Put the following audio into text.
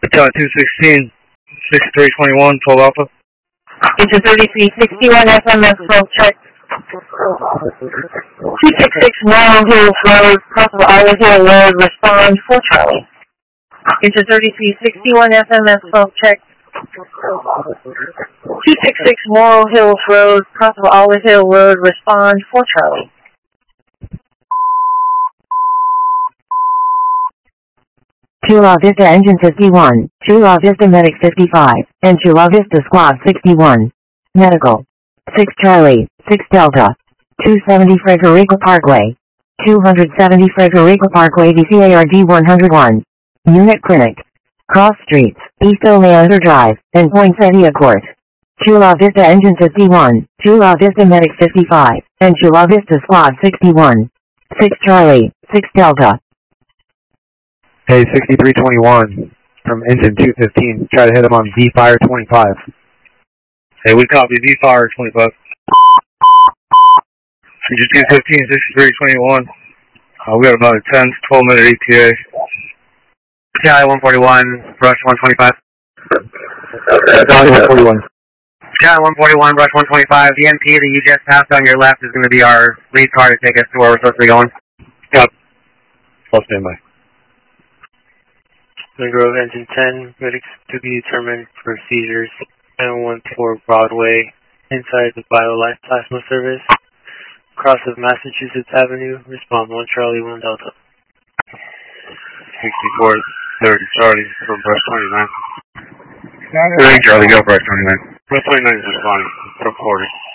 Battalion 216, 6321, 12 Alpha. Into 3361 SMS, 12 check. 266 Laurel Hills Road, cross of Olive Hill Road, respond 4 Charlie. Into 3361 SMS, 12 check. 266 Laurel Hills Road, cross of Olive Hill Road, respond 4 Charlie. Chula Vista Engine 51, Chula Vista Medic 55, and Chula Vista Squad 61. Medical. 6 Charlie, 6 Delta. 270 Frederica Parkway. 270 Frederica Parkway VCARD 101. Unit Clinic. Cross Streets, East Oleander Drive, and Poinsettia Court. Chula Vista Engine 51, Chula Vista Medic 55, and Chula Vista Squad 61. 6 Charlie, 6 Delta. Hey, 6321 from Engine 215. Try to hit him on V-Fire 25. Hey, we copy V-Fire 25. Engine 215, 6321. We got about a 10 to 12 minute ETA. TI 141, brush 125. TI 141. TI 141, brush 125. The MP that you just passed on your left is going to be our lead car to take us to where we're supposed to be going. Yep. Full standby. Grove Engine 10, medics to be determined for seizures, 914 Broadway, inside the BioLife Plasma Service, cross of Massachusetts Avenue, respond 1 Charlie, 1 Delta. 6430 Charlie from brush 29. Charlie, go brush 29. Brush 29 is responding. Report it.